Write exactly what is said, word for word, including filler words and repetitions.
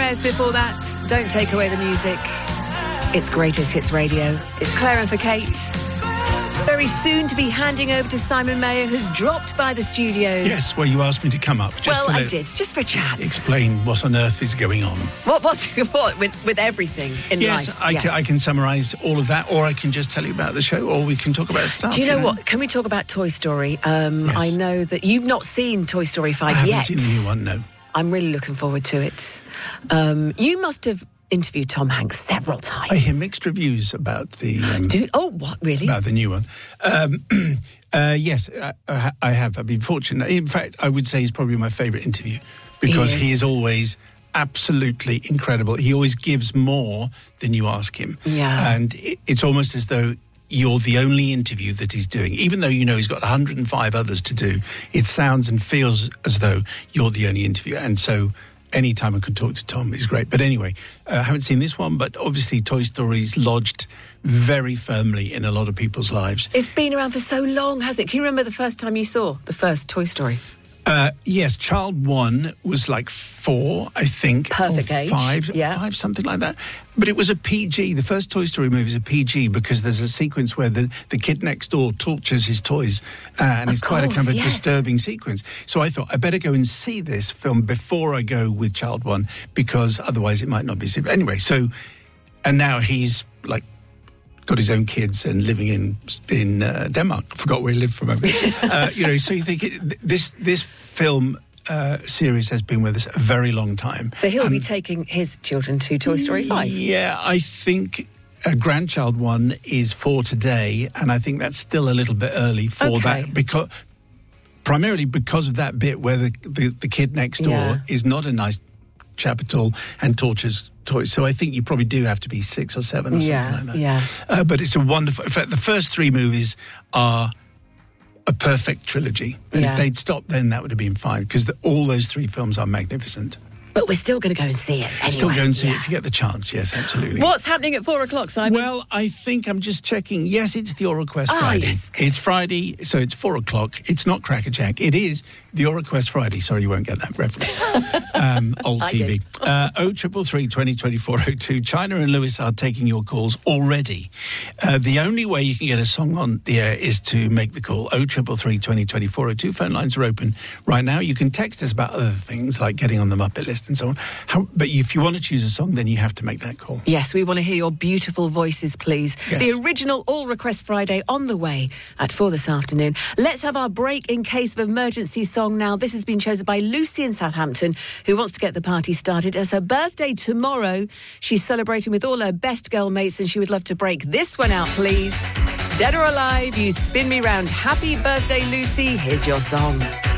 Squares before that. Don't take away the music. It's Greatest Hits Radio. It's Claire and for Kate. Very soon to be handing over to Simon Mayer, who's dropped by the studio. Yes, well, you asked me to come up. Just well, to I did, just for a chat. Explain what on earth is going on. What, what's, what, with, with everything in yes, life? I yes, can, I can summarise all of that, or I can just tell you about the show, or we can talk about stuff. Do you know, you know? what? Can we talk about Toy Story? Um, Yes. I know that you've not seen Toy Story five I haven't yet. seen the new one, no. I'm really looking forward to it. Um, you must have interviewed Tom Hanks several times. I hear mixed reviews about the... Um, Do, oh, what, really? About the new one. Um, uh, yes, I, I have. I've been fortunate. In fact, I would say he's probably my favourite interview because He is. he is always absolutely incredible. He always gives more than you ask him. Yeah. And it, it's almost as though you're the only interview that he's doing. Even though you know he's got one hundred five others to do, it sounds and feels as though you're the only interview. And so... any time I could talk to Tom is great. But anyway, uh, I haven't seen this one, but obviously Toy Story's lodged very firmly in a lot of people's lives. It's been around for so long, hasn't it? Can you remember the first time you saw the first Toy Story? Uh, yes, child one was like four, I think. Perfect or age, Five, yeah. five, something like that. But it was a P G. The first Toy Story movie is a P G because there's a sequence where the, the kid next door tortures his toys. Uh, and Of it's quite a course, kind of a yes. disturbing sequence. So I thought, I better go and see this film before I go with child one because otherwise it might not be... Anyway, so... And now he's, like... got his own kids and living in in uh, Denmark. I forgot where he lived for a moment. uh, you know, so you think it, this this film uh, series has been with us a very long time. So he'll and, be taking his children to Toy Story five? Yeah, I think a grandchild one is for today, and I think that's still a little bit early for Okay. that because primarily because of that bit where the the, the kid next door Yeah. is not a nice chap at all and tortures toys. So I think you probably do have to be six or seven or Yeah, something like that. yeah. Uh, but it's a wonderful... In fact, the first three movies are a perfect trilogy. And Yeah. if they'd stopped then, that would have been fine because all those three films are magnificent. But we're still going to go and see it anyway. Still go and see yeah. it if you get the chance. Yes, absolutely. What's happening at four o'clock, Simon? Well, I think I'm just checking. Yes, it's the Oral Quest Ah, Friday. yes, good. It's Friday, so it's four o'clock. It's not Cracker Jack. It is the Oral Quest Friday. Sorry, you won't get that reference. um, old I T V. did. Uh, oh triple three, twenty twenty-four oh two. China and Lewis are taking your calls already. Uh, the only way you can get a song on the air is to make the call. oh triple three, twenty twenty-four oh two. Phone lines are open right now. You can text us about other things like getting on the Muppet list and so on. How, but if you want to choose a song, then you have to make that call. Yes, we want to hear your beautiful voices, please. Yes. The original All Request Friday on the way at four this afternoon. Let's have our break in case of emergency song now. This has been chosen by Lucy in Southampton, who wants to get the party started. It's her birthday tomorrow. She's celebrating with all her best girl mates and she would love to break this one out, please. Dead or Alive, You Spin Me Round. Happy birthday, Lucy. Here's your song.